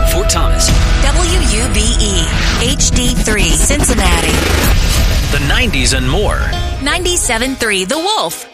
Fort Thomas. WUBE HD3 Cincinnati. The 90s and more. 97.3 The Wolf.